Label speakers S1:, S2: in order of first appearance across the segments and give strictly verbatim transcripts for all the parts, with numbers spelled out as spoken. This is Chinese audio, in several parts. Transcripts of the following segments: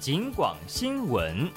S1: 警广新闻。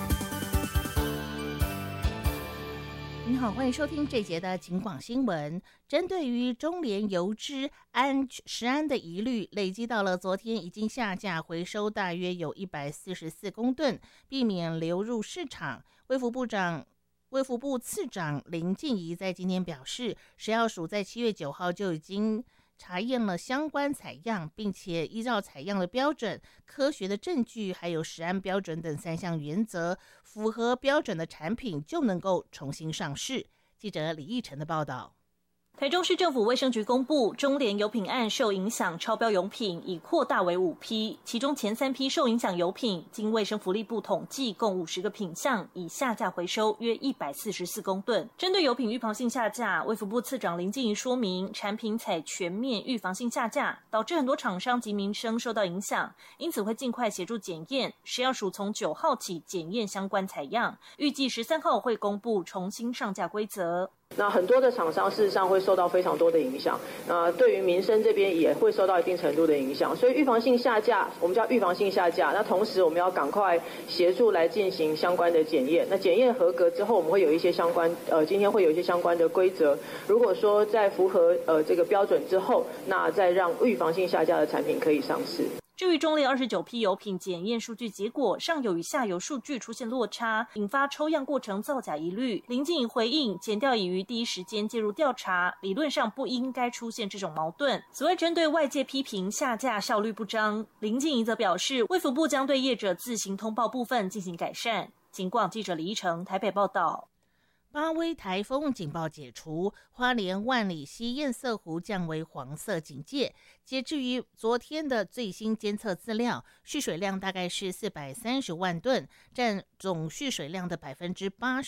S2: 你好，欢迎收听这节的警广新闻。针对于中联油脂氨食氨的疑虑，累积到了昨天已经下架回收大约有一百四十四公吨，避免流入市场。卫福部长卫福部次长林静怡在今天表示，食药署在七月九号就已经查验了相关采样，并且依照采样的标准、科学的证据，还有食安标准等三项原则，符合标准的产品就能够重新上市。记者李义成的报道。
S3: 台中市政府卫生局公布，中联油品案受影响超标油品已扩大为五批，其中前三批受影响油品，经卫生福利部统计，共五十个品项，已下架回收约一百四十四公吨。针对油品预防性下架，卫福部次长林静怡说明，产品采全面预防性下架，导致很多厂商及民生受到影响，因此会尽快协助检验。食药署从九号起检验相关采样，预计十三号会公布重新上架规则。
S4: 那很多的厂商事实上会受到非常多的影响，那对于民生这边也会受到一定程度的影响，所以预防性下架，我们叫预防性下架。那同时我们要赶快协助来进行相关的检验。那检验合格之后，我们会有一些相关呃，今天会有一些相关的规则。如果说在符合呃这个标准之后，那再让预防性下架的产品可以上市。
S3: 至于中联二十九批油品检验数据结果，上游与下游数据出现落差，引发抽样过程造假疑虑。林静怡回应，检调已于第一时间介入调查，理论上不应该出现这种矛盾。此外，针对外界批评下架效率不彰，林静怡则表示，卫福部将对业者自行通报部分进行改善。警广记者李依成台北报道。
S2: 八威台风警报解除，花莲万里溪堰塞湖降为黄色警戒。截至于昨天的最新监测资料，蓄水量大概是四百三十万吨，占总蓄水量的百分之八